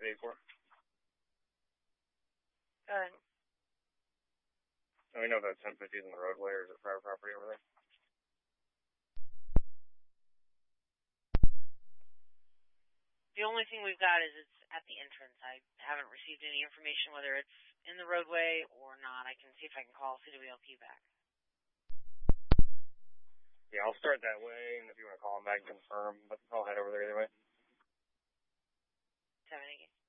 84. Go ahead. Do we know if that 1050 is in the roadway or is it private property over there? The only thing we've got is it's at the entrance. I haven't received any information whether it's in the roadway or not. I can see if I can call CWLP back. Yeah, I'll start that way, and if you want to call them back and confirm, but I'll head over there either way. 788.